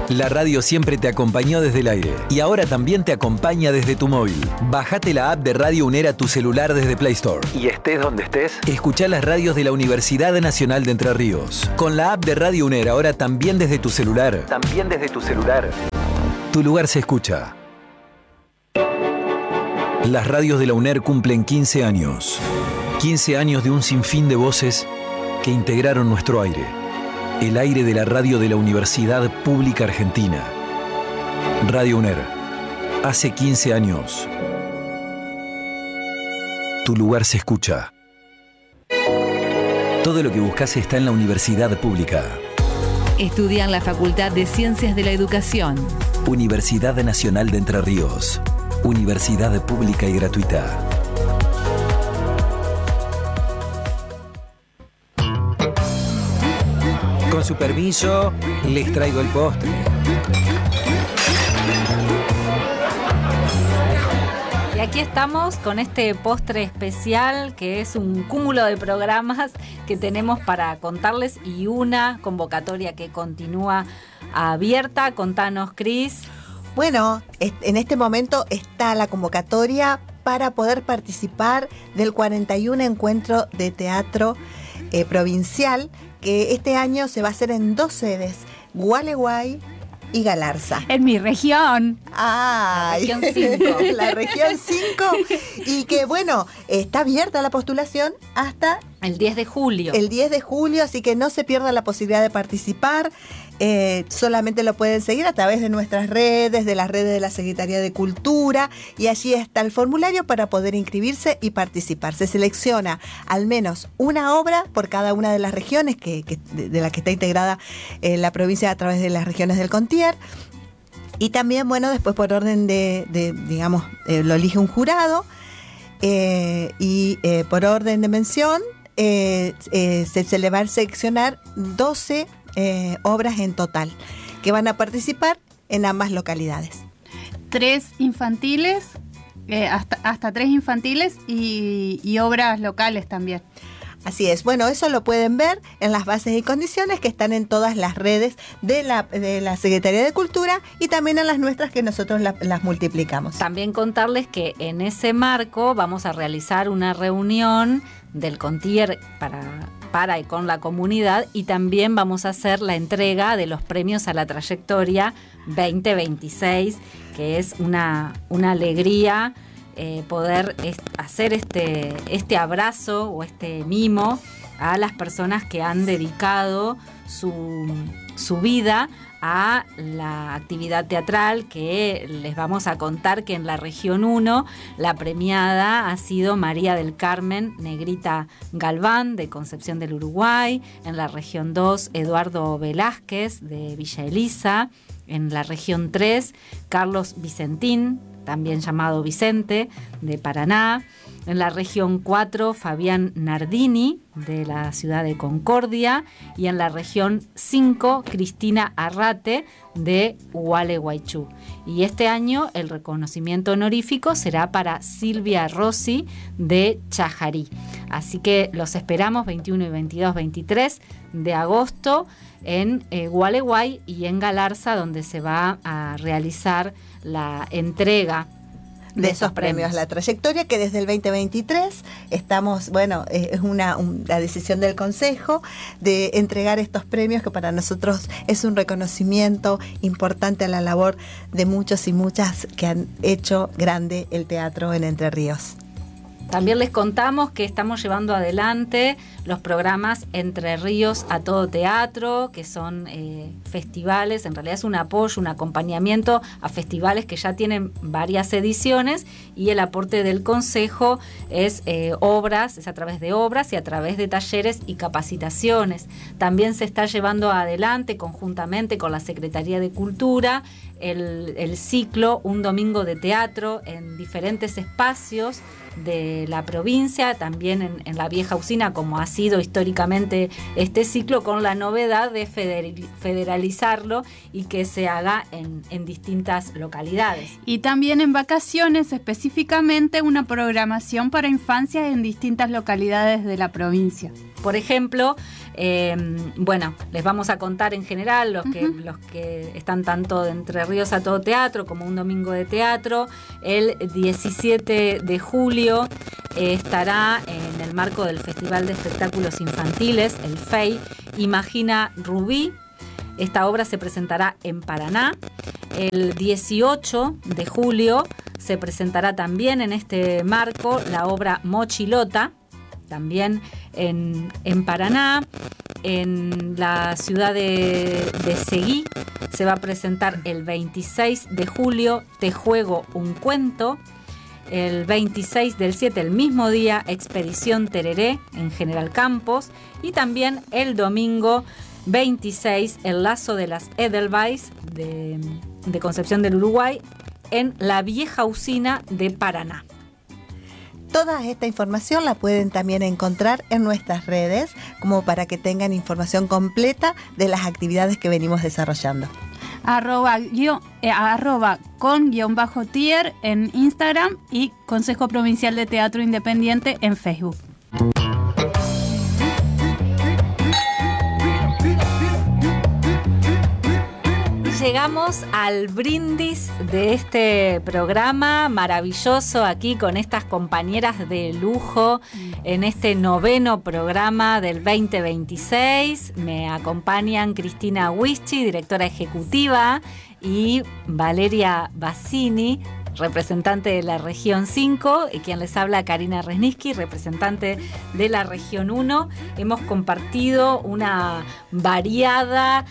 La radio siempre te acompañó desde el aire y ahora también te acompaña desde tu móvil. Bajate la app de Radio UNER a tu celular desde Play Store. Y estés donde estés, escuchá las radios de la Universidad Nacional de Entre Ríos. Con la app de Radio UNER ahora también desde tu celular. Tu lugar se escucha. Las radios de la UNER cumplen 15 años. 15 años de un sinfín de voces que integraron nuestro aire. El aire de la radio de la Universidad Pública Argentina. Radio UNER. Hace 15 años. Tu lugar se escucha. Todo lo que buscas está en la Universidad Pública. Estudia en la Facultad de Ciencias de la Educación. Universidad Nacional de Entre Ríos. Universidad pública y gratuita. Con su permiso, les traigo el postre. Y aquí estamos con este postre especial que es un cúmulo de programas que tenemos para contarles y una convocatoria que continúa abierta. Contanos, Cris. Bueno, en este momento está la convocatoria para poder participar del 41 Encuentro de Teatro Provincial, que este año se va a hacer en 2 sedes, Gualeguay y Galarza. En mi región. ¡Ay! La región 5. La región 5. Y que bueno, está abierta la postulación hasta el 10 de julio. El 10 de julio, así que no se pierda la posibilidad de participar. Solamente lo pueden seguir a través de nuestras redes, de las redes de la Secretaría de Cultura, y allí está el formulario para poder inscribirse y participar. Se selecciona al menos una obra por cada una de las regiones de la que está integrada la provincia a través de las regiones del Contier. Y también, bueno, después por orden digamos, lo elige un jurado y por orden de mención se le va a seleccionar 12 obras en total que van a participar en ambas localidades. 3 infantiles, hasta 3 infantiles y obras locales también. Así es. Bueno, eso lo pueden ver en las bases y condiciones que están en todas las redes de la Secretaría de Cultura y también en las nuestras que nosotros las multiplicamos. También contarles que en ese marco vamos a realizar una reunión del Contier para y con la comunidad, y también vamos a hacer la entrega de los premios a la trayectoria 2026, que es una alegría poder hacer este abrazo o este mimo a las personas que han dedicado su vida a la actividad teatral, que les vamos a contar que en la región 1 la premiada ha sido María del Carmen Negrita Galván de Concepción del Uruguay, en la región 2 Eduardo Velázquez de Villa Elisa, en la región 3 Carlos Vicentín, también llamado Vicente, de Paraná. En la región 4, Fabián Nardini, de la ciudad de Concordia. Y en la región 5, Cristina Arrate, de Gualeguaychú. Y este año el reconocimiento honorífico será para Silvia Rossi, de Chajarí. Así que los esperamos 21 y 22, 23 de agosto en Gualeguay y en Galarza, donde se va a realizar la entrega de esos premios. La trayectoria, que desde el 2023 estamos, bueno, es la decisión del Consejo de entregar estos premios, que para nosotros es un reconocimiento importante a la labor de muchos y muchas que han hecho grande el teatro en Entre Ríos. También les contamos que estamos llevando adelante los programas Entre Ríos a Todo Teatro, que son festivales, en realidad es un apoyo, un acompañamiento a festivales que ya tienen varias ediciones, y el aporte del Consejo es es a través de obras y a través de talleres y capacitaciones. También se está llevando adelante conjuntamente con la Secretaría de Cultura el ciclo Un Domingo de Teatro en diferentes espacios de la provincia, también en la vieja usina, como ha sido históricamente este ciclo, con la novedad de federalizarlo y que se haga en distintas localidades. Y también en vacaciones, específicamente una programación para infancias en distintas localidades de la provincia. Por ejemplo, les vamos a contar en general los que están tanto de Entre Ríos a Todo Teatro como Un Domingo de Teatro. El 17 de julio estará en el marco del Festival de Espectáculos Infantiles, el FEI, Imagina Rubí. Esta obra se presentará en Paraná. El 18 de julio se presentará también en este marco la obra Mochilota, también en Paraná. En la ciudad de Seguí se va a presentar el 26 de julio Te Juego un Cuento. El 26 del 7, el mismo día, Expedición Tereré en General Campos. Y también el domingo 26, El Lazo de las Edelweiss de Concepción del Uruguay en la Vieja Usina de Paraná. Toda esta información la pueden también encontrar en nuestras redes, como para que tengan información completa de las actividades que venimos desarrollando. @con_tier en Instagram y Consejo Provincial de Teatro Independiente en Facebook. Llegamos al brindis de este programa maravilloso, aquí con estas compañeras de lujo en este 9º programa del 2026. Me acompañan Cristina Wischi, directora ejecutiva, y Valeria Bassini, representante de la región 5, y quien les habla, Karina Resniski, representante de la región 1. Hemos compartido una variada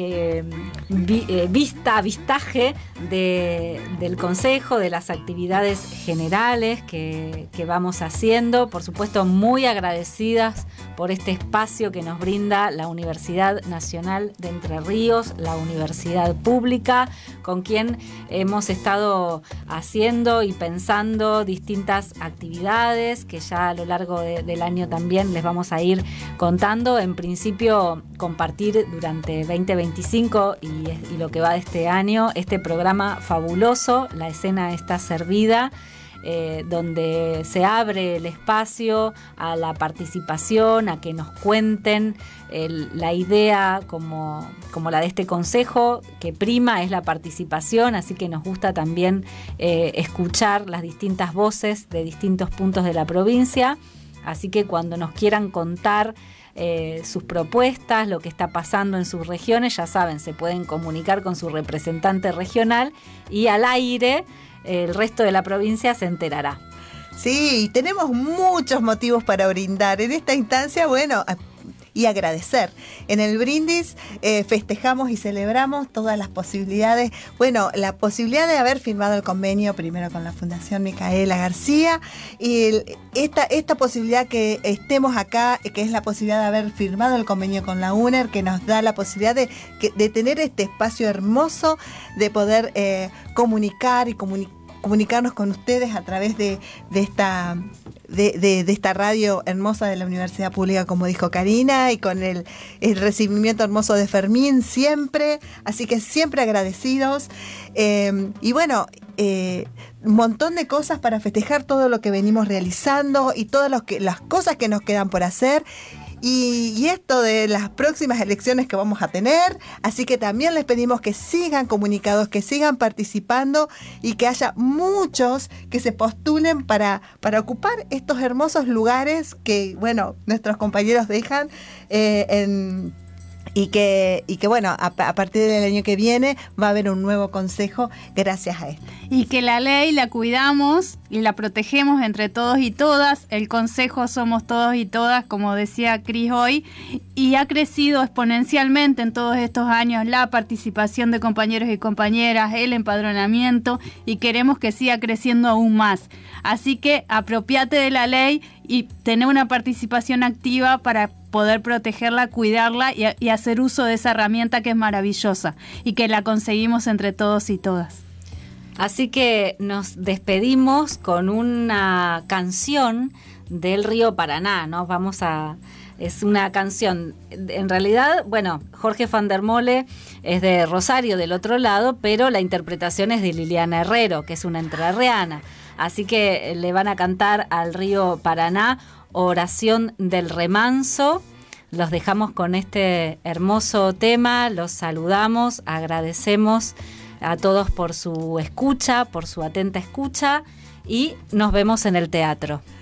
vistaje del Consejo, de las actividades generales que vamos haciendo. Por supuesto, muy agradecidas por este espacio que nos brinda la Universidad Nacional de Entre Ríos, la universidad pública, con quien hemos estado haciendo y pensando distintas actividades que ya a lo largo del año también les vamos a ir contando. En principio, compartir durante 2025 y lo que va de este año este programa fabuloso, La Escena Está Servida, donde se abre el espacio a la participación, a que nos cuenten. La idea como la de este consejo que prima es la participación, así que nos gusta también escuchar las distintas voces de distintos puntos de la provincia. Así que cuando nos quieran contar sus propuestas, lo que está pasando en sus regiones, ya saben, se pueden comunicar con su representante regional y al aire el resto de la provincia se enterará. Sí, tenemos muchos motivos para brindar. En esta instancia, y agradecer. En el brindis festejamos y celebramos todas las posibilidades. La posibilidad de haber firmado el convenio primero con la Fundación Micaela García y esta posibilidad que estemos acá, que es la posibilidad de haber firmado el convenio con la UNER, que nos da la posibilidad de tener este espacio hermoso, de poder comunicar y comunicarnos con ustedes a través de esta radio hermosa de la Universidad Pública, como dijo Karina, y con el recibimiento hermoso de Fermín siempre, así que siempre agradecidos. Un montón de cosas para festejar todo lo que venimos realizando y todas las cosas que nos quedan por hacer. Y esto de las próximas elecciones que vamos a tener, así que también les pedimos que sigan comunicados, que sigan participando y que haya muchos que se postulen para ocupar estos hermosos lugares que, nuestros compañeros dejan y que a partir del año que viene va a haber un nuevo consejo gracias a esto. Y que la ley la cuidamos y la protegemos entre todos y todas. El consejo somos todos y todas, como decía Cris hoy, y ha crecido exponencialmente en todos estos años la participación de compañeros y compañeras, el empadronamiento, y queremos que siga creciendo aún más. Así que apropiate de la ley y tener una participación activa para poder protegerla, cuidarla y hacer uso de esa herramienta que es maravillosa y que la conseguimos entre todos y todas. Así que nos despedimos con una canción del río Paraná. Nos vamos a Es una canción, en realidad, bueno, Jorge van der Mole es de Rosario, del otro lado, pero la interpretación es de Liliana Herrero, que es una entrerriana. Así que le van a cantar al río Paraná, Oración del Remanso. Los dejamos con este hermoso tema, los saludamos, agradecemos a todos por su escucha, por su atenta escucha y nos vemos en el teatro.